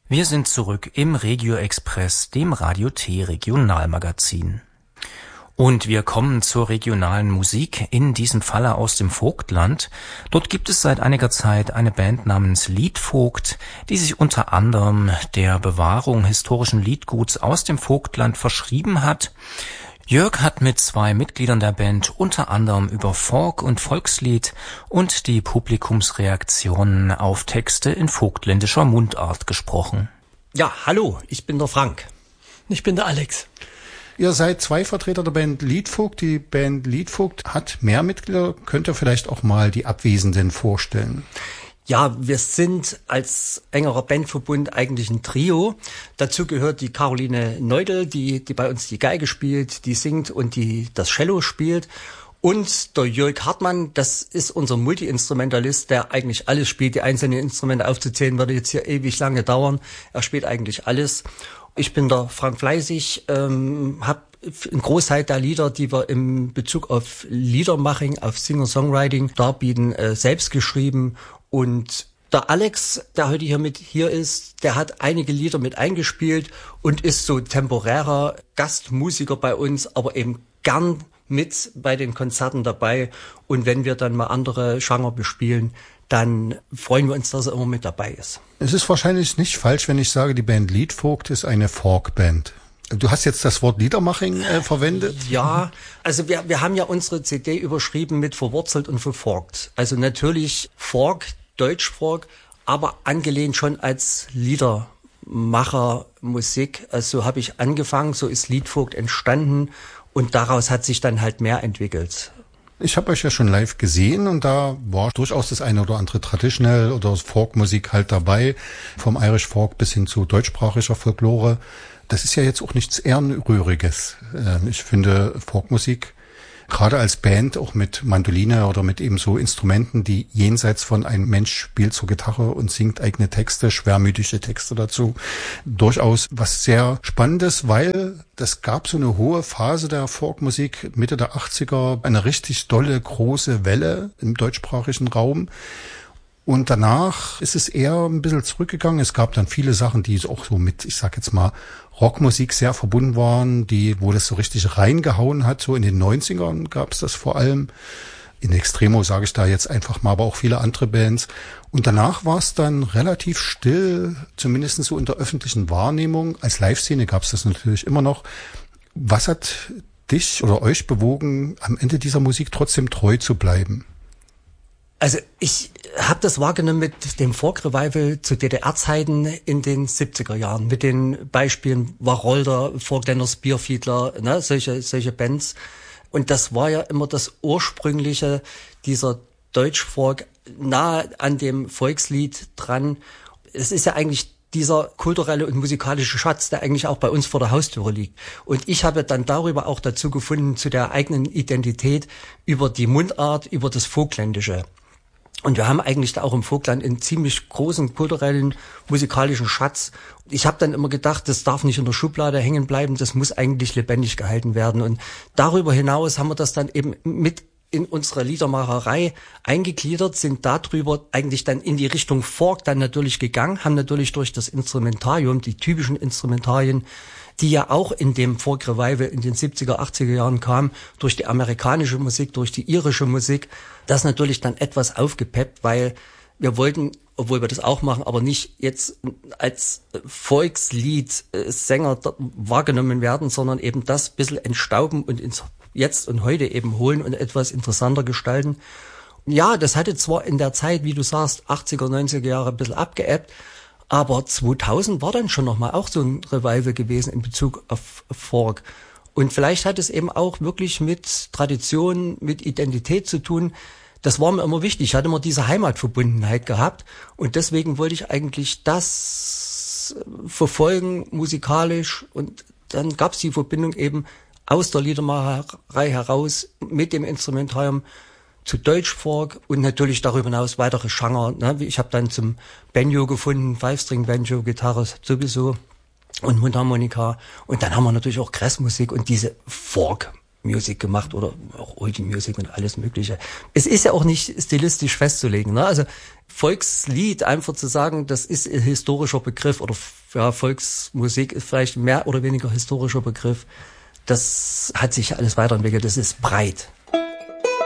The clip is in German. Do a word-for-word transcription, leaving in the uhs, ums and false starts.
Wir sind zurück im Regio Express, dem Radio T Regionalmagazin. Und wir kommen zur regionalen Musik, in diesem Falle aus dem Vogtland. Dort gibt es seit einiger Zeit eine Band namens Liedvogt, die sich unter anderem der Bewahrung historischen Liedguts aus dem Vogtland verschrieben hat. Jörg hat mit zwei Mitgliedern der Band unter anderem über Folk und Volkslied und die Publikumsreaktionen auf Texte in vogtländischer Mundart gesprochen. Ja, hallo, ich bin der Frank. Ich bin der Alex. Ihr seid zwei Vertreter der Band Liedvogt. Die Band Liedvogt hat mehr Mitglieder. Könnt ihr vielleicht auch mal die Abwesenden vorstellen? Ja, wir sind als engerer Bandverbund eigentlich ein Trio. Dazu gehört die Caroline Neudel, die, die bei uns die Geige spielt, die singt und die das Cello spielt. Und der Jörg Hartmann, das ist unser Multi-Instrumentalist, der eigentlich alles spielt. Die einzelnen Instrumente aufzuzählen würde jetzt hier ewig lange dauern. Er spielt eigentlich alles. Ich bin der Frank Fleißig, ähm, habe einen Großteil der Lieder, die wir im Bezug auf Liedermaching, auf Singer-Songwriting darbieten, äh, selbst geschrieben. Und der Alex, der heute hier mit hier ist, der hat einige Lieder mit eingespielt und ist so temporärer Gastmusiker bei uns, aber eben gern mit bei den Konzerten dabei. Und wenn wir dann mal andere Genre bespielen, dann freuen wir uns, dass er immer mit dabei ist. Es ist wahrscheinlich nicht falsch, wenn ich sage, die Band Liedvogt ist eine Folkband. Du hast jetzt das Wort Liedermaching äh, verwendet? Ja, also wir wir haben ja unsere C D überschrieben mit verwurzelt und verfolgt. Also natürlich Folk, Deutschfolk, aber angelehnt schon als Liedermachermusik. Also so habe ich angefangen, so ist Liedvogt entstanden und daraus hat sich dann halt mehr entwickelt. Ich habe euch ja schon live gesehen und da war durchaus das eine oder andere Traditional oder Folkmusik halt dabei, vom Irish Folk bis hin zu deutschsprachiger Folklore. Das ist ja jetzt auch nichts Ehrenrühriges. Ich finde Folkmusik, gerade als Band, auch mit Mandoline oder mit eben so Instrumenten, die jenseits von ein Mensch spielt zur Gitarre und singt eigene Texte, schwermütige Texte dazu, durchaus was sehr Spannendes, weil das gab so eine hohe Phase der Folkmusik, Mitte der achtziger, eine richtig dolle, große Welle im deutschsprachigen Raum. Und danach ist es eher ein bisschen zurückgegangen. Es gab dann viele Sachen, die auch so mit, ich sag jetzt mal, Rockmusik sehr verbunden waren, die, wo das so richtig reingehauen hat. So in den neunzigern gab es das vor allem. In Extremo sage ich da jetzt einfach mal, aber auch viele andere Bands. Und danach war es dann relativ still, zumindest so in der öffentlichen Wahrnehmung. Als Live-Szene gab es das natürlich immer noch. Was hat dich oder euch bewogen, am Ende dieser Musik trotzdem treu zu bleiben? Also ich habe das wahrgenommen mit dem Folk-Revival zu D D R-Zeiten in den siebziger Jahren, mit den Beispielen Wacholder, Vogtländer Spearfiedler, ne, solche solche Bands. Und das war ja immer das Ursprüngliche, dieser Deutschfolk, nahe an dem Volkslied dran. Es ist ja eigentlich dieser kulturelle und musikalische Schatz, der eigentlich auch bei uns vor der Haustüre liegt. Und ich habe dann darüber auch dazu gefunden, zu der eigenen Identität über die Mundart, über das Vogtländische. Und wir haben eigentlich da auch im Vogtland einen ziemlich großen kulturellen, musikalischen Schatz. Ich habe dann immer gedacht, das darf nicht in der Schublade hängen bleiben, das muss eigentlich lebendig gehalten werden. Und darüber hinaus haben wir das dann eben mit in unsere Liedermacherei eingegliedert, sind darüber eigentlich dann in die Richtung Folk dann natürlich gegangen, haben natürlich durch das Instrumentarium, die typischen Instrumentarien, die ja auch in dem Folk Revival in den siebziger, achtziger Jahren kam, durch die amerikanische Musik, durch die irische Musik, das natürlich dann etwas aufgepeppt, weil wir wollten, obwohl wir das auch machen, aber nicht jetzt als Volkslied-Sänger wahrgenommen werden, sondern eben das ein bisschen entstauben und ins Jetzt und Heute eben holen und etwas interessanter gestalten. Ja, das hatte zwar in der Zeit, wie du sagst, achtziger, neunziger Jahre ein bisschen abgeebbt, aber zweitausend war dann schon nochmal auch so ein Revival gewesen in Bezug auf Folk. Und vielleicht hat es eben auch wirklich mit Tradition, mit Identität zu tun. Das war mir immer wichtig. Ich hatte immer diese Heimatverbundenheit gehabt. Und deswegen wollte ich eigentlich das verfolgen, musikalisch. Und dann gab es die Verbindung eben aus der Liedermacherei heraus mit dem Instrumentarium zu Deutschfolk und natürlich darüber hinaus weitere Genre. Ne? Ich habe dann zum Banjo gefunden, Five-String-Banjo, Gitarre sowieso und Mundharmonika. Und dann haben wir natürlich auch Grassmusik und diese Folk Music gemacht oder auch Oldie Music und alles Mögliche. Es ist ja auch nicht stilistisch festzulegen, ne? Also Volkslied einfach zu sagen, das ist ein historischer Begriff oder ja, Volksmusik ist vielleicht mehr oder weniger historischer Begriff. Das hat sich alles weiterentwickelt. Das ist breit.